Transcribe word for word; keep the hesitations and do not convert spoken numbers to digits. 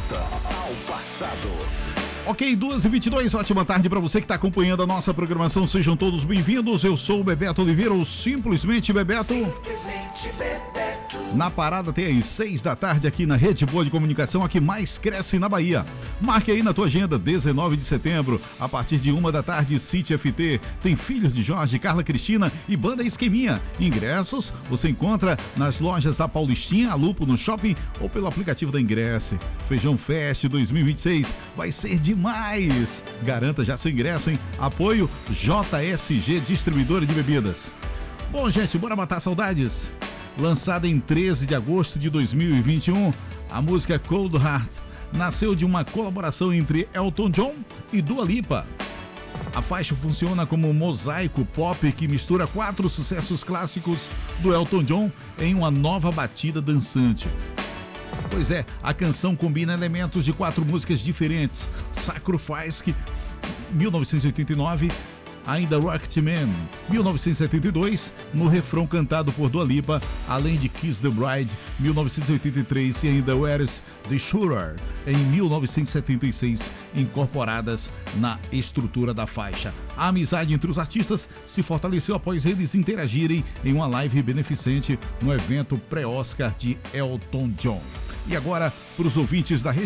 volta ao passado. Ok, duas e vinte e dois, ótima tarde para você que está acompanhando a nossa programação. Sejam todos bem-vindos. Eu sou o Bebeto Oliveira, ou Simplesmente Bebeto. Simplesmente Bebeto. Na parada tem às seis da tarde aqui na Rede Boa de Comunicação, a que mais cresce na Bahia. Marque aí na tua agenda, dezenove de setembro, a partir de uma da tarde, City F T. Tem Filhos de Jorge, Carla Cristina e Banda Esqueminha. Ingressos você encontra nas lojas A Paulistinha, a Lupo no Shopping ou pelo aplicativo da Ingresse. Feijão Fest dois mil e vinte e seis vai ser demais. Garanta já seu ingresso, hein? Apoio J S G Distribuidora de Bebidas. Bom, gente, bora matar saudades. Lançada em treze de agosto de dois mil e vinte e um, a música Cold Heart nasceu de uma colaboração entre Elton John e Dua Lipa. A faixa funciona como um mosaico pop que mistura quatro sucessos clássicos do Elton John em uma nova batida dançante. Pois é, a canção combina elementos de quatro músicas diferentes: Sacrifice, que, mil novecentos e oitenta e nove, ainda Rocket Man, mil novecentos e setenta e dois, no refrão cantado por Dua Lipa, além de Kiss the Bride, mil novecentos e oitenta e três, e ainda Where's the Shooter, em mil novecentos e setenta e seis, incorporadas na estrutura da faixa. A amizade entre os artistas se fortaleceu após eles interagirem em uma live beneficente no evento pré-Oscar de Elton John. E agora, para os ouvintes da Rede